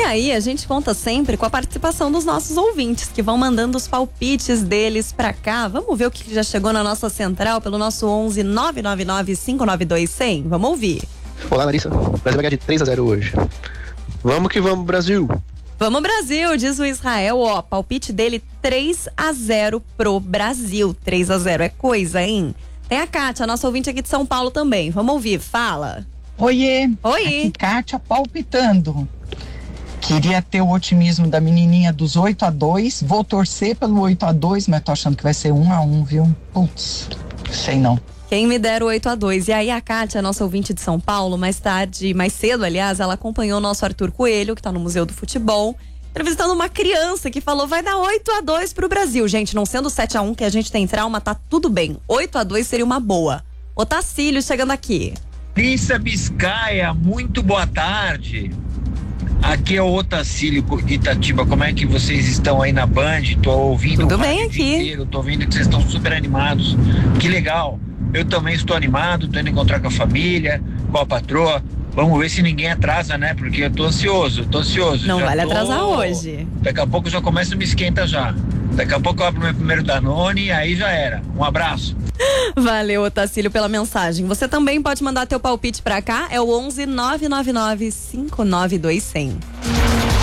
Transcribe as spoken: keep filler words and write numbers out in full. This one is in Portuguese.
aí a gente conta sempre com a participação dos nossos ouvintes, que vão mandando os palpites deles pra cá. Vamos ver o que já chegou na nossa central pelo nosso onze nove nove nove cinco nove dois zero zero. Vamos ouvir. Olá, Larissa. O Brasil vai ganhar de três a zero hoje. Vamos que vamos, Brasil. Vamos, Brasil, diz o Israel. Ó, palpite dele três a zero pro Brasil. três a zero é coisa, hein? Tem a Kátia, nossa ouvinte aqui de São Paulo também. Vamos ouvir, fala. Oiê. Oi. Aqui Kátia palpitando. Queria ter o otimismo da menininha dos oito a dois. Vou torcer pelo oito a dois, mas tô achando que vai ser um a um, viu? Putz, sei não. Quem me dera o oito a dois. E aí a Kátia, nossa ouvinte de São Paulo, mais tarde, mais cedo, aliás, ela acompanhou o nosso Arthur Coelho, que tá no Museu do Futebol, entrevistando uma criança que falou, vai dar oito a dois pro Brasil. Gente, não sendo sete a um que a gente tem trauma, tá tudo bem. oito a dois seria uma boa. Otacílio chegando aqui. Larissa Biscaia, muito boa tarde. Aqui é o Otacílio Itatiba. Como é que vocês estão aí na Band? Tô ouvindo Tudo o bem rádio aqui. inteiro, tô ouvindo que vocês estão super animados. Que legal. Eu também estou animado, tô indo encontrar com a família, com a patroa. Vamos ver se ninguém atrasa, né? Porque eu tô ansioso, tô ansioso. Não já vale tô... atrasar hoje. Daqui a pouco eu já começo a me esquenta já. Daqui a pouco eu abro meu primeiro Danone e aí já era. Um abraço. Valeu, Otacílio, pela mensagem. Você também pode mandar teu palpite pra cá, é o onze nove nove nove cinco nove dois zero zero.